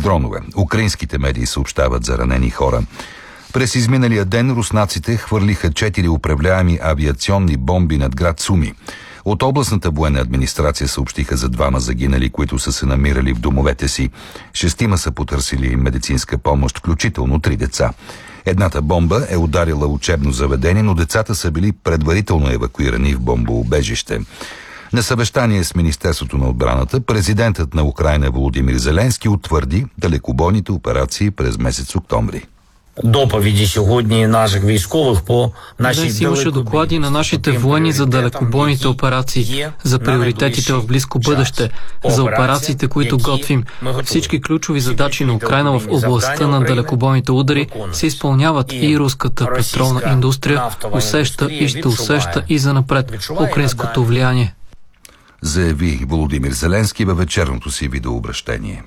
дронове. Украинските медии съобщават за ранени хора. През изминалия ден руснаците хвърлиха 4 управляеми авиационни бомби над град Суми. От областната военна администрация съобщиха за 2 загинали, които са се намирали в домовете си. 6 са потърсили медицинска помощ, включително 3 деца. Едната бомба е ударила учебно заведение, но децата са били предварително евакуирани в бомбоубежище. На съвещание с Министерството на отбраната, президентът на Украйна Володимир Зеленски утвърди далекобойните операции през месец октомври. Доповіді сьогодні наших військових по нашій Днес имаше доклади на нашите военни за далекобойните операции, за приоритетите в близко бъдеще, за операциите, които готвим. Всички ключови задачи на Украйна в областта на далекобойните удари се изпълняват и руската петролна индустрия усеща и ще усеща и занапред украинското влияние. Заяви Володимир Зеленски във вечерното си видеообращение.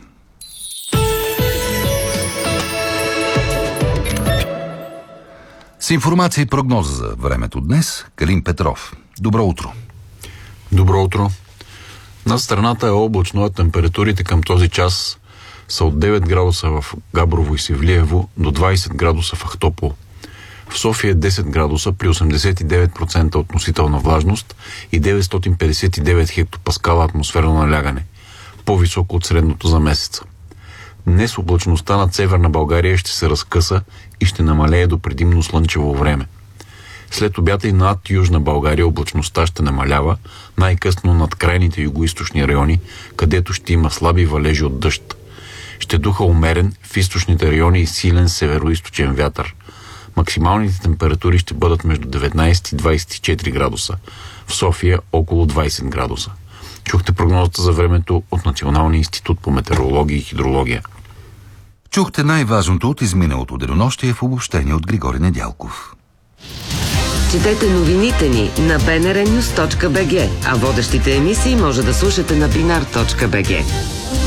С информация и прогноза за времето днес, Калин Петров. Добро утро. Добро утро. Над страната е облачно, а температурите към този час са от 9 градуса в Габрово и Севлиево до 20 градуса в Ахтопол. В София 10 градуса при 89% относителна влажност и 959 хектопаскала атмосферно налягане, по-високо от средното за месеца. Днес облачността над Северна България ще се разкъса и ще намалее до предимно слънчево време. След обята и над Южна България облачността ще намалява, най-късно над крайните югоизточни райони, където ще има слаби валежи от дъжд. Ще духа умерен в източните райони и силен североизточен вятър. Максималните температури ще бъдат между 19 и 24 градуса. В София около 20 градуса. Чухте прогнозата за времето от Националния институт по метеорология и хидрология. Чухте най-важното от изминалото денонощие в обобщение от Григорий Недялков. Четете новините ни на bnrnews.bg, а водещите емисии може да слушате на binar.bg.